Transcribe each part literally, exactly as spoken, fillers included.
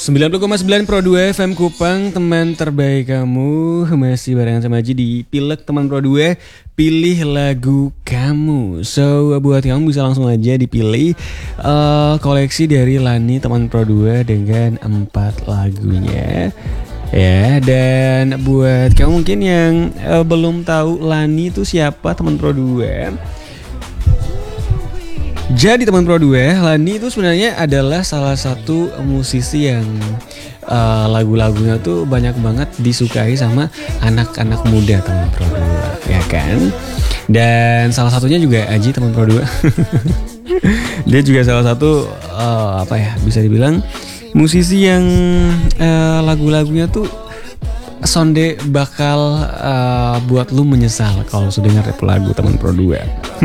sembilan puluh koma sembilan Pro dua F M Kupang, teman terbaik kamu. Masih barengan sama Aji di Pilek Teman Pro dua. Pilih lagu kamu. So buat kamu bisa langsung aja dipilih uh, koleksi dari Lani Teman Pro dua dengan empat lagunya. Ya, dan buat kamu mungkin yang uh, belum tahu Lani itu siapa, Teman Pro dua. Jadi Teman Pro dua, Lani itu sebenarnya adalah salah satu musisi yang uh, lagu-lagunya tuh banyak banget disukai sama anak-anak muda, Teman Pro dua, ya kan? Dan salah satunya juga Aji, Teman Pro dua. Dia juga salah satu uh, apa ya, bisa dibilang musisi yang uh, lagu-lagunya tuh sonde bakal uh, buat lu menyesal kalau sudah denger lagu Teman Pro dua.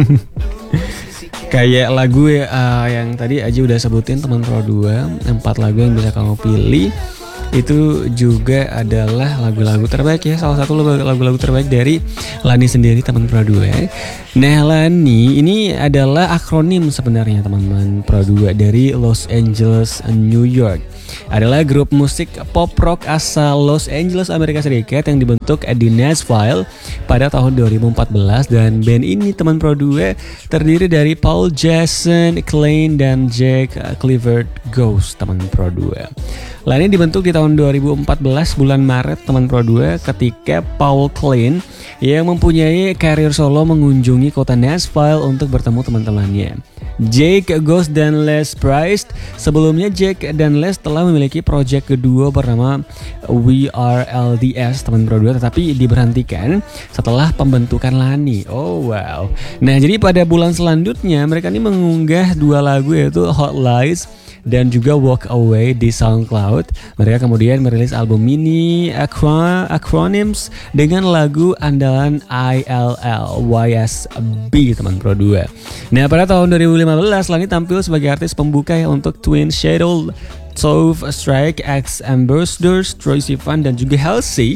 Kayak lagu uh, yang tadi Aji udah sebutin, Teman Pro dua, empat lagu yang bisa kamu pilih itu juga adalah lagu-lagu terbaik ya, salah satu lagu-lagu terbaik dari Lani sendiri, Teman Pro dua. Nah, Lani ini adalah akronim sebenarnya, teman-teman Pro dua, dari Los Angeles, New York. Adalah grup musik pop rock asal Los Angeles, Amerika Serikat yang dibentuk di Nashville pada tahun dua ribu empat belas, dan band ini, Teman Pro dua, terdiri dari Paul Jackson, Klein, dan Jack Clifford Ghost, Teman Pro dua. Lani dibentuk di tahun dua ribu empat belas bulan Maret, Teman Pro dua, ketika Paul Klein yang mempunyai karir solo mengunjungi kota Nashville untuk bertemu teman-temannya, Jake Ghost dan Les Price. Sebelumnya Jake dan Les telah memiliki proyek kedua bernama We Are L D S, Teman Pro dua, tetapi diberhentikan setelah pembentukan Lani. Oh wow. Nah, jadi pada bulan selanjutnya mereka ini mengunggah dua lagu, yaitu Hot Lies dan juga Walk Away di SoundCloud. Mereka kemudian merilis album mini Acro- Acronyms dengan lagu andalan I L L Y S B, Teman Pro dua. Nah, pada tahun dua ribu lima belas Lani tampil sebagai artis pembuka ya untuk Twin Shadow, Tove Strike, X Ambassadors, Troye Sivan, dan juga Halsey.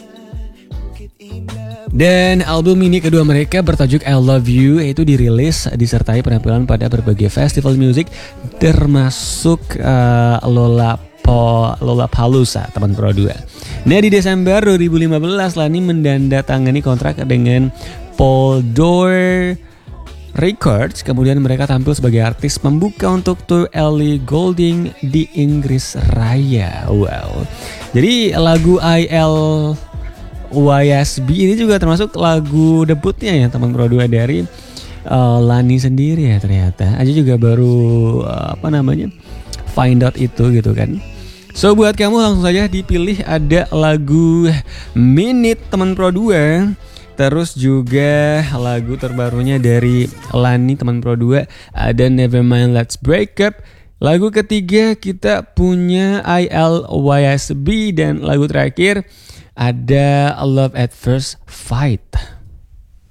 Dan album mini kedua mereka bertajuk I Love You itu dirilis disertai penampilan pada berbagai festival musik termasuk uh, Lollapa, Lollapalooza, Teman Pro dua. Nah, di Desember dua ribu lima belas Lani mendandatangani kontrak dengan Polydor Records. Kemudian mereka tampil sebagai artis pembuka untuk tour Ellie Goulding di Inggris Raya. Wow. Jadi lagu I L Y S B ini juga termasuk lagu debutnya ya, Teman Pro dua, dari uh, Lani sendiri ya ternyata. Aja juga baru uh, apa namanya find out itu gitu kan. So buat kamu langsung saja dipilih, ada lagu Minute, Teman Pro dua. Terus juga lagu terbarunya dari Lani, Teman Pro dua, ada Nevermind Let's Break Up. Lagu ketiga kita punya I L Y S B, dan lagu terakhir ada Love at First Fight.